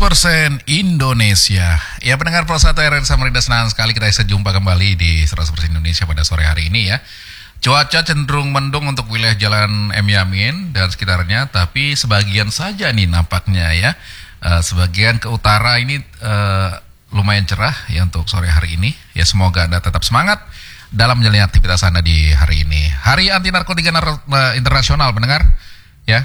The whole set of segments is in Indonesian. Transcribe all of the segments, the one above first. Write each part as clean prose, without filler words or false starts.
100% Indonesia. Ya pendengar Pro 1 RRI Samarinda, senang sekali kita bisa jumpa kembali di 100% Indonesia pada sore hari ini ya. Cuaca cenderung mendung untuk wilayah Jalan M. Yamin dan sekitarnya, tapi sebagian saja nih nampaknya ya. Sebagian ke utara ini lumayan cerah ya untuk sore hari ini. Ya semoga Anda tetap semangat dalam menjalani aktivitas Anda di hari ini. Hari Anti Narkotika Internasional pendengar ya.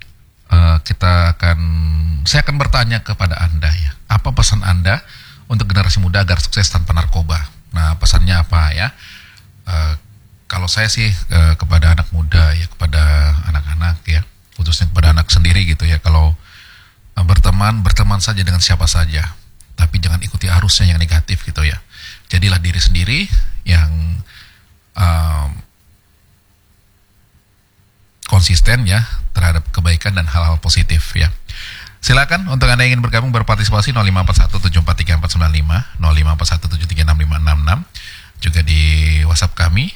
Saya akan bertanya kepada Anda ya, apa pesan Anda untuk generasi muda agar sukses tanpa narkoba? Nah, pesannya apa ya? Kalau saya sih kepada anak muda ya, kepada anak-anak ya, khususnya kepada anak sendiri gitu ya, kalau berteman saja dengan siapa saja, tapi jangan ikuti arusnya yang negatif gitu ya. Jadilah diri sendiri yang konsisten ya terhadap kebaikan dan hal-hal positif ya. Silakan untuk Anda yang ingin bergabung berpartisipasi 05417445, 0541736566, juga di WhatsApp kami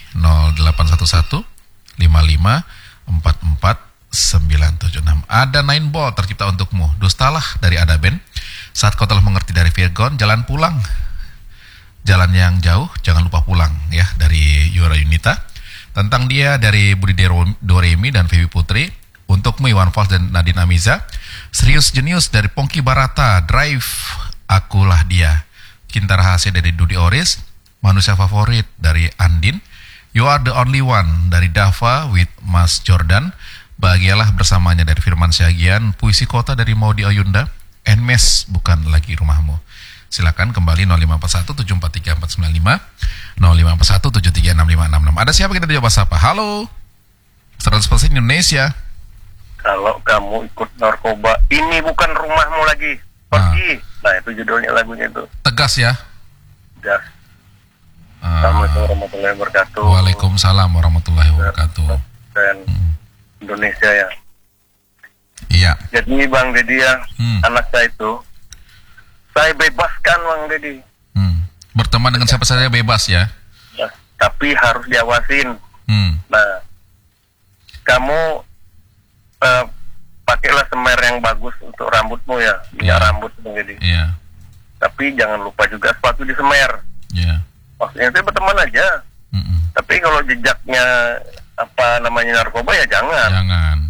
081155444976. Ada 9 ball tercipta untukmu, dustalah dari Ada Band. Saat kau telah mengerti dari Virgon, jalan pulang. Jalan yang jauh, jangan lupa pulang ya, dari Yura Yunita. Tentang dia dari Budi Doremi dan Febi Putri. Untukmu Iwan Fals dan Nadine Amiza. Serius Jenius dari Pongki Barata. Drive, akulah dia. Cinta Rahasia dari Dudi Oris. Manusia Favorit dari Andin. You Are the Only One dari Dava with Mas Jordan. Bahagialah bersamanya dari Firman Syagian. Puisi Kota dari Maudi Oyunda. Enmes, bukan lagi rumahmu. Silakan kembali 0541743495, 0541736566. Ada siapa kita jawab siapa? Halo, 100% Indonesia. Kalau kamu ikut narkoba, ini bukan rumahmu lagi. Pergi. Nah itu judulnya lagunya itu. Tegas ya. Tegas. Assalamualaikum warahmatullahi wabarakatuh. Waalaikumsalam warahmatullahi wabarakatuh. Dan Indonesia ya. Iya. Jadi Bang Deddy ya, anak saya itu, saya bebaskan Bang Deddy. Berteman dengan siapa saja bebas ya. Nah, tapi harus diawasin. Nah, kamu pakailah semer yang bagus untuk rambutmu ya, minyak rambut Bang Deddy. Iya. Tapi jangan lupa juga sepatu di semer. Iya. Maksudnya itu berteman aja. Tapi kalau jejaknya narkoba ya jangan.